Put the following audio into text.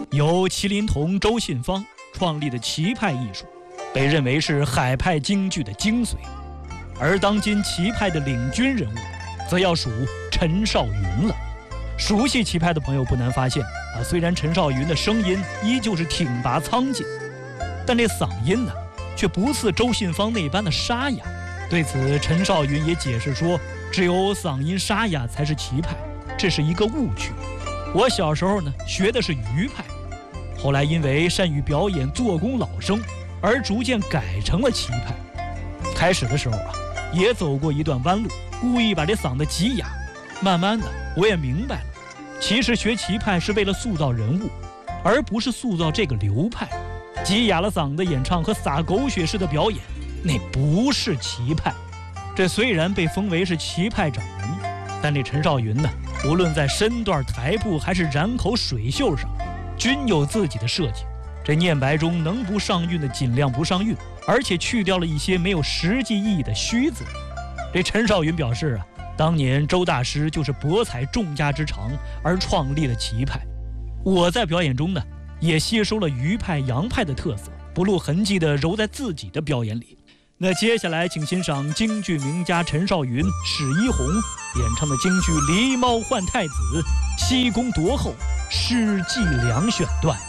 由麒麟童周信芳创立的棋派艺术，被认为是海派京剧的精髓。而当今棋派的领军人物，则要数陈少云了。熟悉棋派的朋友不难发现虽然陈少云的声音依旧是挺拔苍劲，但这嗓音呢，却不似周信芳那般的沙哑。对此，陈少云也解释说，只有嗓音沙哑才是棋派，这是一个误区。我小时候呢，学的是余派，后来因为善于表演做工老生，而逐渐改成了棋派。开始的时候也走过一段弯路，故意把这嗓子挤哑。慢慢的，我也明白了，其实学棋派是为了塑造人物，而不是塑造这个流派。挤哑了嗓子演唱和撒狗血式的表演，那不是棋派。这虽然被封为是棋派掌门，但这陈少云呢，无论在身段、台步还是染口、水袖上，均有自己的设计。这念白中能不上韵的尽量不上韵，而且去掉了一些没有实际意义的虚字。这陈少云表示当年周大师就是博采众家之长而创立了棋派。我在表演中呢，也吸收了余派、杨派的特色，不露痕迹地揉在自己的表演里。那接下来请欣赏京剧名家陈少云、史一红演唱的京剧《狸猫换太子》西宫夺后、施季良选段。